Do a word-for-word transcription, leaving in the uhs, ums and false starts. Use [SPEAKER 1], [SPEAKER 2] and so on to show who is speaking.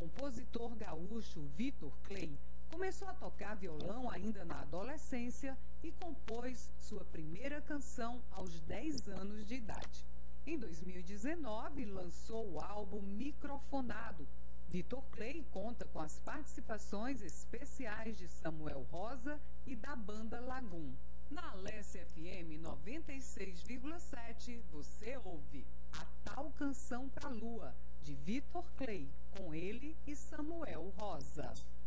[SPEAKER 1] compositor gaúcho Vitor Clay começou a tocar violão ainda na adolescência e compôs sua primeira canção aos dez anos de idade. Em dois mil e dezenove, lançou o álbum Microfonado. Vitor Clay conta com as participações especiais de Samuel Rosa e da banda Lagoon. Na Alessia F M noventa e seis vírgula sete, você ouve A Tal Canção pra Lua, de Vitor Clay, com ele e Samuel Rosa.